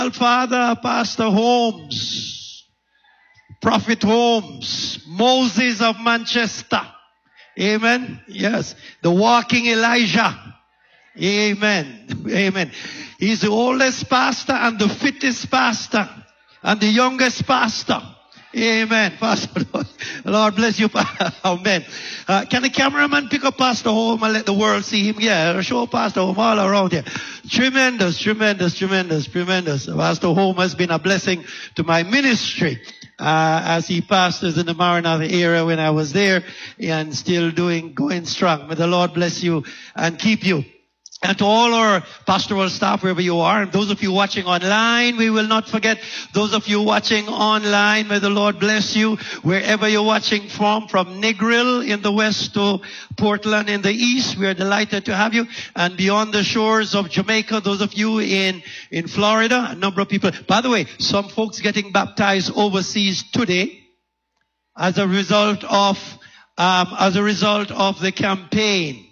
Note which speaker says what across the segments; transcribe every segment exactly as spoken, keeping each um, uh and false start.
Speaker 1: Father, Pastor Holmes, Prophet Holmes, Moses of Manchester. Amen. Yes. The walking Elijah. Amen. Amen. He's the oldest pastor and the fittest pastor and the youngest pastor. Amen. Pastor, Lord bless you. Amen. Uh, can the cameraman pick up Pastor Holmes and let the world see him? Yeah, show Pastor Holmes all around here. Tremendous, tremendous, tremendous, tremendous. Pastor Holmes has been a blessing to my ministry. Uh, as he pastors in the Maranatha area when I was there, and still doing, going strong. May the Lord bless you and keep you. And to all our pastoral staff, wherever you are, and those of you watching online, we will not forget those of you watching online. May the Lord bless you wherever you're watching from, from Negril in the west to Portland in the east. We are delighted to have you. And beyond the shores of Jamaica, those of you in, in Florida, a number of people. By the way, some folks getting baptized overseas today as a result of, um, as a result of the campaign.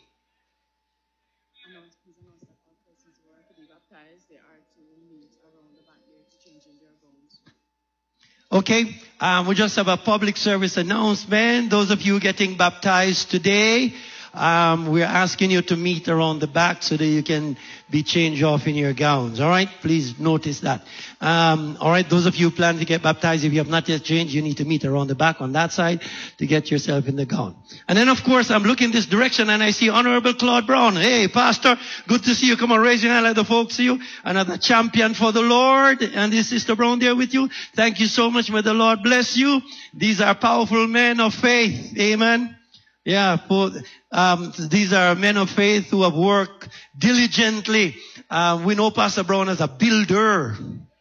Speaker 1: Okay, um, we just have a public service announcement. Those of you getting baptized today, um, we're asking you to meet around the back so that you can be changed off in your gowns. All right, please notice that. Um, all right, those of you planning to get baptized, if you have not yet changed, you need to meet around the back on that side to get yourself in the gown. And then, of course, I'm looking this direction and I see Honorable Claude Brown. Hey, Pastor, good to see you. Come on, raise your hand, let the folks see you. Another champion for the Lord. And this Sister Brown there with you. Thank you so much. May the Lord bless you. These are powerful men of faith. Amen. Yeah, for, um, these are men of faith who have worked diligently. Uh, we know Pastor Brown as a builder.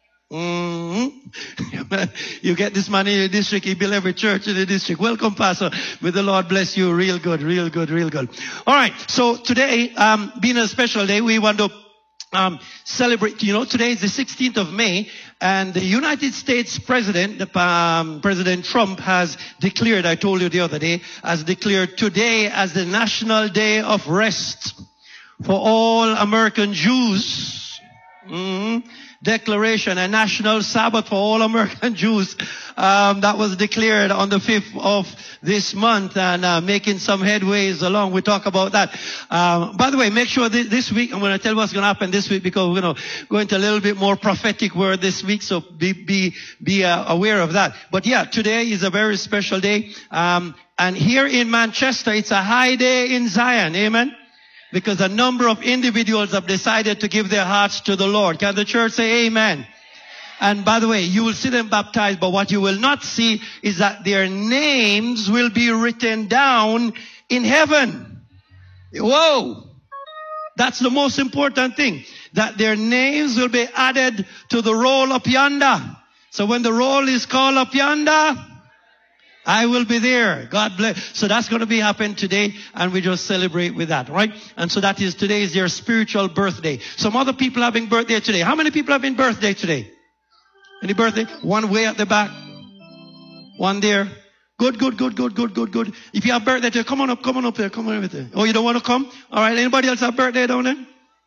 Speaker 1: Mm-hmm. You get this money in the district, he build every church in the district. Welcome, Pastor. May the Lord bless you. Real good, real good, real good. All right. So today, um, being a special day, we want to Um, celebrate, you know, today is the sixteenth of May, and the United States President, um, President Trump has declared, I told you the other day, has declared today as the National Day of Rest for all American Jews. Mm-hmm. Declaration, a national Sabbath for all American Jews. Um, that was declared on the fifth of this month, and uh, making some headways along. We talk about that. Um, by the way, make sure th this week, I'm going to tell you what's going to happen this week, because we're going to go into a little bit more prophetic word this week, so be be be uh, aware of that. But yeah, today is a very special day. Um, and here in Manchester, it's a high day in Zion. Amen. Because a number of individuals have decided to give their hearts to the Lord. Can the church say amen? And by the way, you will see them baptized, but what you will not see is that their names will be written down in heaven. Whoa! That's the most important thing. That their names will be added to the roll up yonder. So when the roll is called up yonder, I will be there. God bless. So that's going to be happening today, and we just celebrate with that, right? And so that is, today is their spiritual birthday. Some other people having birthday today. How many people having birthday today? Any birthday? One way at the back. One there. Good, good, good, good, good, good, good. If you have birthday today, come on up, come on up there, come on over there. Oh, you don't want to come? All right. Anybody else have birthday down there?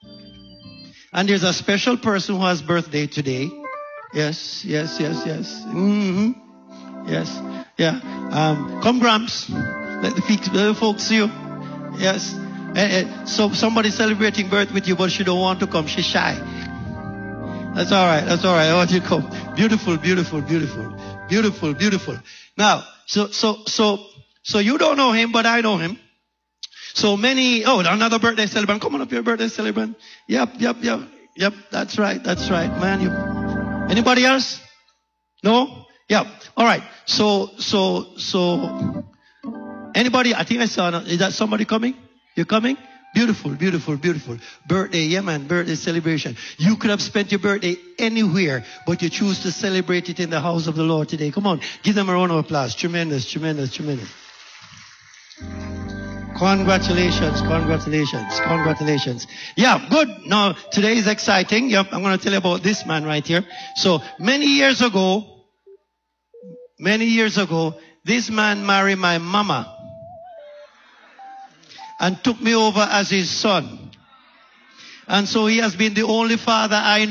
Speaker 1: And there's a special person who has birthday today. Yes, yes, yes, yes. Mm-hmm. Yes. Yeah. Um, come, Gramps. Let the, let the folks see you. Yes. Uh, uh, so somebody's celebrating birth with you, but she don't want to come. She's shy. That's all right. That's all right. I want you to come. Beautiful, beautiful, beautiful, beautiful, beautiful. Now, so, so, so, so you don't know him, but I know him. So many, oh, another birthday celebrant. Come on up here, birthday celebrant. Yep, yep, yep, yep. That's right. That's right, man. You, anybody else? No? Yeah. All right. So, so, so, anybody, I think I saw, is that somebody coming? You're coming? Beautiful, beautiful, beautiful. Birthday, yeah man, birthday celebration. You could have spent your birthday anywhere, but you choose to celebrate it in the house of the Lord today. Come on, give them a round of applause. Tremendous, tremendous, tremendous. Congratulations, congratulations, congratulations. Yeah, good. Now, today is exciting. Yep, I'm going to tell you about this man right here. So, many years ago, Many years ago, this man married my mama and took me over as his son. And so he has been the only father I know.